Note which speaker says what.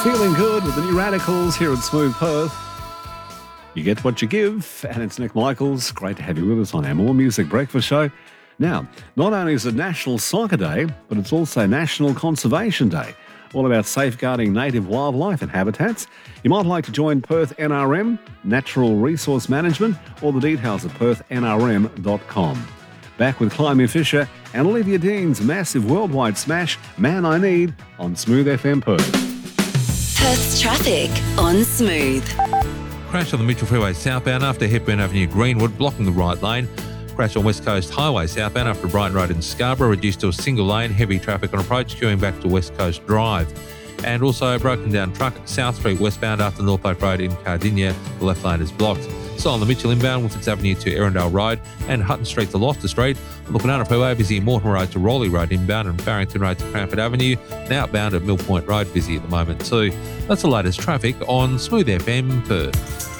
Speaker 1: Feeling good with the New Radicals here at Smooth Perth. You get what you give, and it's Nick Michaels. Great to have you with us on our More Music Breakfast Show. Now, not only is it National Soccer Day, but it's also National Conservation Day, all about safeguarding native wildlife and habitats. You might like to join Perth NRM, Natural Resource Management, or the details at perthnrm.com. Back with Climie Fisher and Olivia Dean's massive worldwide smash, Man I Need, on Smooth FM Perth.
Speaker 2: Perth's traffic on Smooth.
Speaker 3: Crash on the Mitchell Freeway southbound after Hepburn Avenue Greenwood, blocking the right lane. Crash on West Coast Highway southbound after Brighton Road in Scarborough, reduced to a single lane. Heavy traffic on approach, queuing back to West Coast Drive. And also a broken down truck at South Street westbound after Norfolk Road in Cardinia. The left lane is blocked. So on the Mitchell inbound, Wilford Avenue to Erindale Road and Hutton Street to Loftus Street. On the Banana Freeway, busy Morton Road to Raleigh Road inbound and Barrington Road to Cranford Avenue. And outbound at Mill Point Road, busy at the moment too. That's the latest traffic on Smooth FM Perth.